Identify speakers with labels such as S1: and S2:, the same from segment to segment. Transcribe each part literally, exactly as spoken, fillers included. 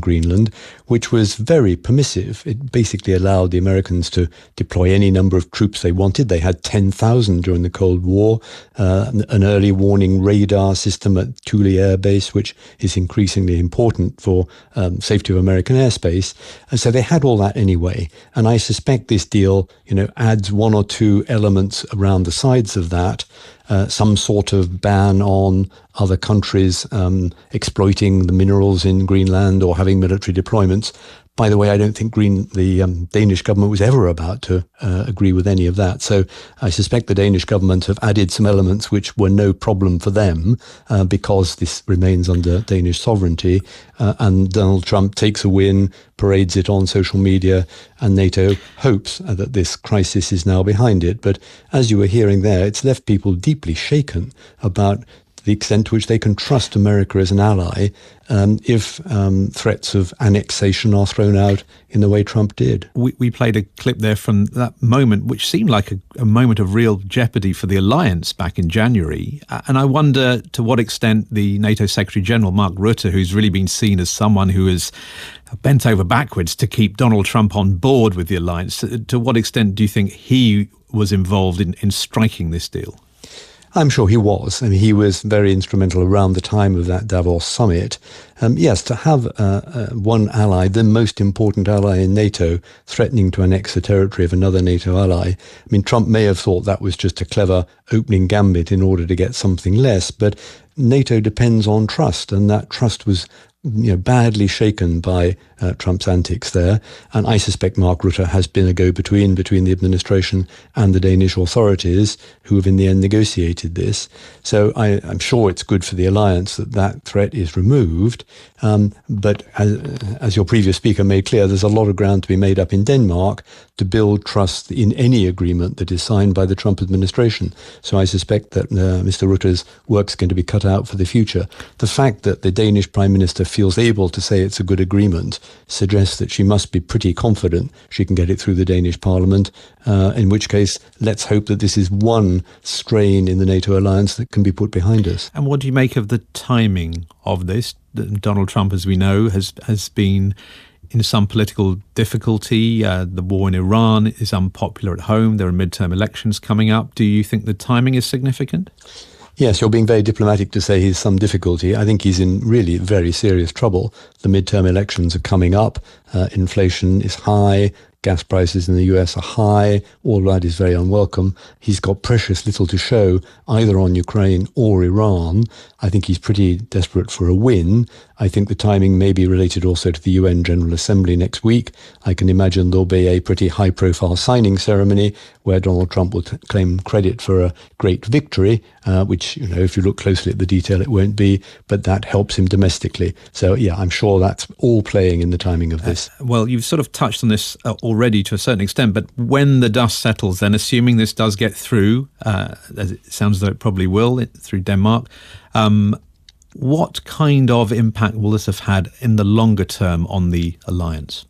S1: Greenland, which was very permissive. It basically allowed the Americans to deploy any number of troops they wanted. They had ten thousand during the Cold War, uh, an early warning radar system at Thule Air Base, which is increasingly important for um, safety of American airspace. And so they had all that anyway. And I suspect this deal, you know, adds one or two elements around the sides of that. Uh, some sort of ban on other countries um, exploiting the minerals in Greenland or having military deployments. By the way, I don't think Green, the um, Danish government was ever about to uh, agree with any of that. So I suspect the Danish government have added some elements which were no problem for them uh, because this remains under Danish sovereignty. Uh, and Donald Trump takes a win, parades it on social media, and NATO hopes uh, that this crisis is now behind it. But as you were hearing there, it's left people deeply shaken about the extent to which they can trust America as an ally um, if um, threats of annexation are thrown out in the way Trump did.
S2: We, we played a clip there from that moment, which seemed like a, a moment of real jeopardy for the alliance back in January. And I wonder to what extent the NATO Secretary-General, Mark Rutte, who's really been seen as someone who is bent over backwards to keep Donald Trump on board with the alliance, to, to what extent do you think he was involved in, in striking this deal?
S1: I'm sure he was. I mean, he was very instrumental around the time of that Davos summit. Um, yes, to have uh, uh, one ally, the most important ally in NATO, threatening to annex the territory of another NATO ally. I mean, Trump may have thought that was just a clever opening gambit in order to get something less, but NATO depends on trust, and that trust was you know, badly shaken by uh, Trump's antics there. And I suspect Mark Rutte has been a go-between between the administration and the Danish authorities who have in the end negotiated this. So I, I'm sure it's good for the alliance that that threat is removed. Um, but as, as your previous speaker made clear, there's a lot of ground to be made up in Denmark to build trust in any agreement that is signed by the Trump administration. So I suspect that uh, Mister Rutte's work's going to be cut out for the future. The fact that the Danish Prime Minister feels able to say it's a good agreement suggests that she must be pretty confident she can get it through the Danish Parliament, uh, in which case let's hope that this is one strain in the NATO alliance that can be put behind us.
S2: And what do you make of the timing of this? Donald Trump, as we know, has, has been in some political difficulty. Uh, the war in Iran is unpopular at home. There are midterm elections coming up. Do you think the timing is significant?
S1: Yes, you're being very diplomatic to say he's some difficulty. I think he's in really very serious trouble. The midterm elections are coming up. Uh, inflation is high. Gas prices in the U S are high. All that is very unwelcome. He's got precious little to show either on Ukraine or Iran. I think he's pretty desperate for a win. I think the timing may be related also to the U N General Assembly next week. I can imagine there'll be a pretty high-profile signing ceremony where Donald Trump will t- claim credit for a great victory, uh, which, you know, if you look closely at the detail, it won't be, but that helps him domestically. So, yeah, I'm sure that's all playing in the timing of this.
S2: Uh, well, you've sort of touched on this uh, already to a certain extent, but when the dust settles, then assuming this does get through, uh, as it sounds as though it probably will, it, through Denmark, um, what kind of impact will this have had in the longer term on the alliance?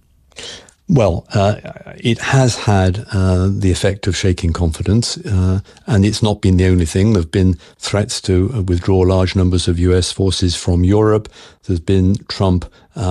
S1: Well, uh, it has had uh, the effect of shaking confidence, uh, and it's not been the only thing. There have been threats to withdraw large numbers of U S forces from Europe. There's been Trump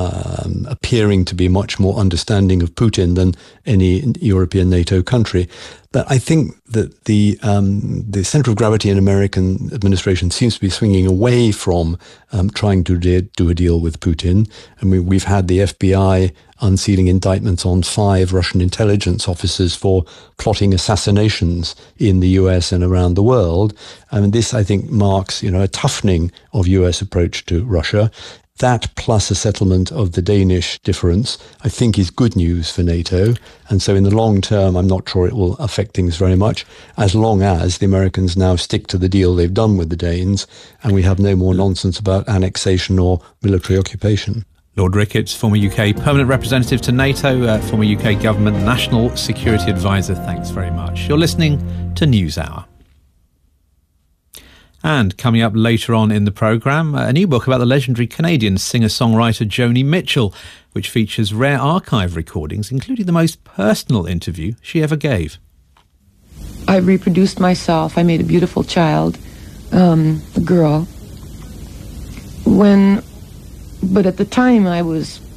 S1: um, appearing to be much more understanding of Putin than any European NATO country. But I think that the um, the center of gravity in American administration seems to be swinging away from um, trying to de- do a deal with Putin. I mean, we've had the F B I unsealing indictments on five Russian intelligence officers for plotting assassinations in the U S and around the world. I mean, this, I think, marks, you know, a toughening of U S approach to Russia. That plus a settlement of the Danish difference, I think, is good news for NATO. And so in the long term, I'm not sure it will affect things very much, as long as the Americans now stick to the deal they've done with the Danes and we have no more nonsense about annexation or military occupation.
S2: Lord Ricketts, former U K permanent representative to NATO, uh, former U K government national security advisor, thanks very much. You're listening to NewsHour. And coming up later on in the programme, a new book about the legendary Canadian singer-songwriter Joni Mitchell, which features rare archive recordings, including the most personal interview she ever gave.
S3: I reproduced myself. I made a beautiful child, um, a girl. When, but at the time I was